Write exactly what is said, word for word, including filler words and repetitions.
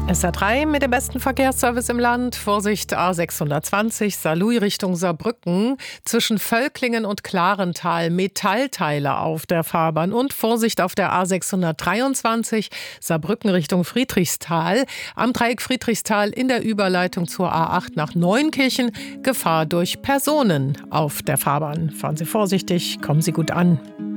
S R drei mit dem besten Verkehrsservice im Land. Vorsicht, A sechshundertzwanzig, Saarlouis Richtung Saarbrücken. Zwischen Völklingen und Klarental Metallteile auf der Fahrbahn. Und Vorsicht auf der A sechshundertdreiundzwanzig, Saarbrücken Richtung Friedrichsthal. Am Dreieck Friedrichsthal in der Überleitung zur A acht nach Neunkirchen. Gefahr durch Personen auf der Fahrbahn. Fahren Sie vorsichtig, kommen Sie gut an.